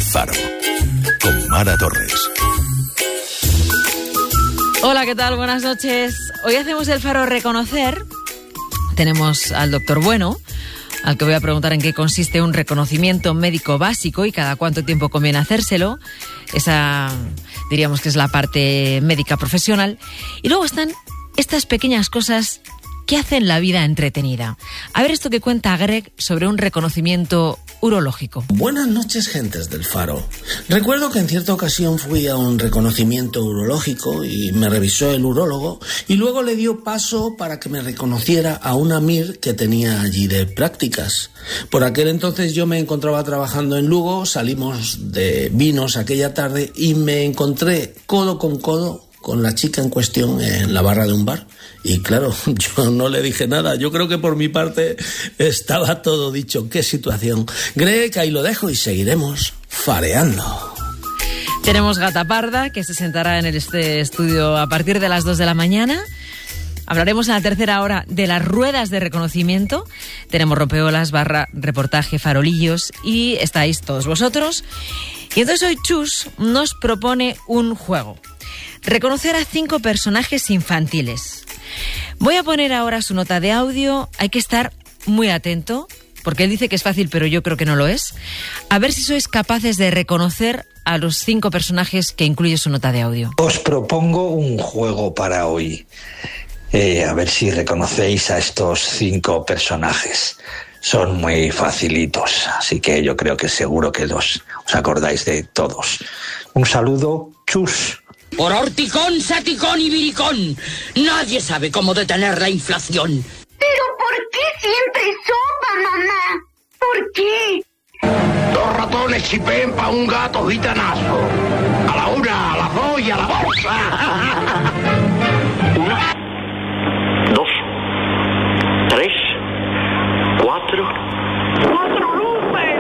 Faro, con Mara Torres. Hola, ¿qué tal? Buenas noches. Hoy hacemos el Faro Reconocer. Tenemos al doctor Bueno, al que voy a preguntar en qué consiste un reconocimiento médico básico y cada cuánto tiempo conviene hacérselo. Esa, diríamos que es la parte médica profesional. Y luego están estas pequeñas cosas que hacen la vida entretenida. A ver esto que cuenta Greg sobre un reconocimiento urológico. Buenas noches, gentes del Faro. Recuerdo que en cierta ocasión fui a un reconocimiento urológico y me revisó el urólogo y luego le dio paso para que me reconociera a una MIR que tenía allí de prácticas. Por aquel entonces yo me encontraba trabajando en Lugo, salimos de vinos aquella tarde y me encontré codo con codo con la chica en cuestión en la barra de un bar. Y claro, yo no le dije nada. Yo creo que por mi parte estaba todo dicho. ¡Qué situación! Greg, ahí lo dejo y seguiremos fareando. Tenemos Gata Parda, que se sentará en este estudio a partir de las 2 de la mañana. Hablaremos en la tercera hora de las ruedas de reconocimiento. Tenemos rompeolas, reportaje, farolillos y estáis todos vosotros. Y entonces hoy Chus nos propone un juego. Reconocer a 5 personajes infantiles. Voy a poner ahora su nota de audio. Hay que estar muy atento, porque él dice que es fácil, pero yo creo que no lo es. A ver si sois capaces de reconocer a los 5 personajes que incluye su nota de audio. Os propongo un juego para hoy. A ver si reconocéis a estos 5 personajes. Son muy facilitos, así que yo creo que seguro que os acordáis de todos. Un saludo, Chus. Por horticón, saticón y viricón, nadie sabe cómo detener la inflación. ¿Pero por qué siempre sopa, mamá? ¿Por qué? 2 ratones chipén pa' un gato gitanazo. A la una, a las 2 y a la bolsa. 1, 2, 3, 4. ¡4 luces!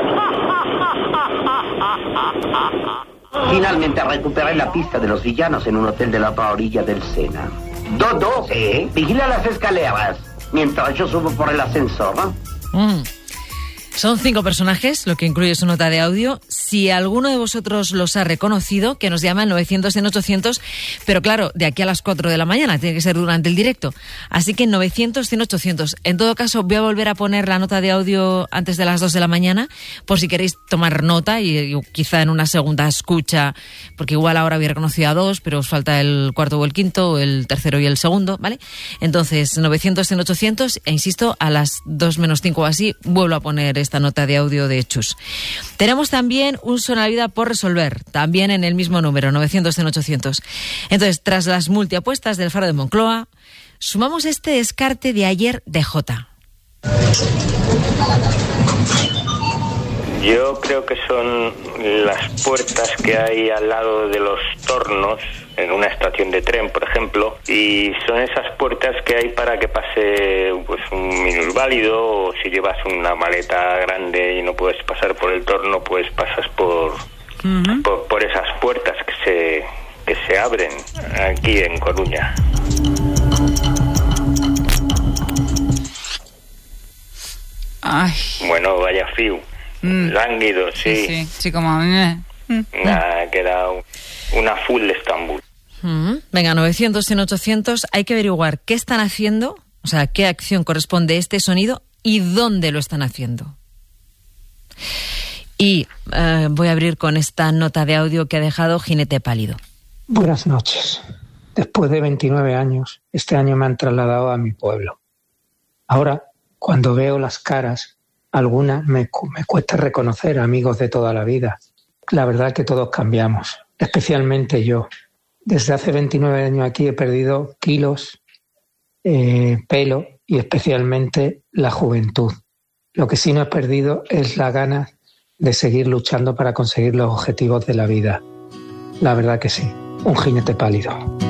Finalmente recuperé la pista de los villanos en un hotel de la otra orilla del Sena. Dodo, vigila las escaleras mientras yo subo por el ascensor, ¿no? Son 5 personajes, lo que incluye su nota de audio. Si alguno de vosotros los ha reconocido, que nos llama al 900-100-800, pero claro, de aquí a las 4 de la mañana, tiene que ser durante el directo. Así que 900-100-800. En todo caso, voy a volver a poner la nota de audio antes de las 2 de la mañana, por si queréis tomar nota y quizá en una segunda escucha, porque igual ahora había reconocido a 2, pero os falta el cuarto o el quinto, o el tercero y el segundo, ¿vale? Entonces, 900-100-800, e insisto, a las 2 menos 5 o así, vuelvo a poner esta nota de audio de Chus. Tenemos también un Sonavida por resolver, también en el mismo número, 900-100-800. Entonces, tras las multiapuestas del Faro de Moncloa, sumamos este descarte de ayer de Jota. Yo creo que son las puertas que hay al lado de los tornos, en una estación de tren, por ejemplo, y son esas puertas que hay para que pase pues un minusválido, o si llevas una maleta grande y no puedes pasar por el torno, pues pasas por esas puertas que se abren aquí en Coruña. Ay. Bueno, vaya fiu. Lánguido, sí. Sí, como... Nada, que era una full de Estambul. Venga, 900-100-800, hay que averiguar qué están haciendo, o sea, qué acción corresponde a este sonido y dónde lo están haciendo. Y voy a abrir con esta nota de audio que ha dejado Jinete Pálido. Buenas noches. Después de 29 años, este año me han trasladado a mi pueblo. Ahora, cuando veo las caras, algunas me cuesta reconocer amigos de toda la vida. La verdad que todos cambiamos, especialmente yo. Desde hace 29 años aquí he perdido kilos, pelo y especialmente la juventud. Lo que sí no he perdido es la gana de seguir luchando para conseguir los objetivos de la vida. La verdad que sí, un jinete pálido.